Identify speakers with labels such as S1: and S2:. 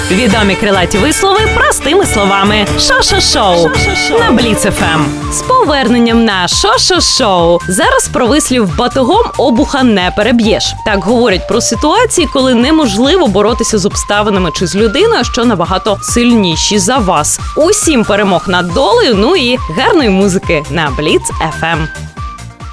S1: Відомі крилаті вислови простими словами. Шо-шо-шоу на Бліц ФМ. З поверненням на шо-шо-шоу. Зараз про вислів «батогом обуха не переб'єш». Так говорять про ситуації, коли неможливо боротися з обставинами чи з людиною, що набагато сильніші за вас. Усім перемог над долею, ну і гарної музики на Бліц ФМ.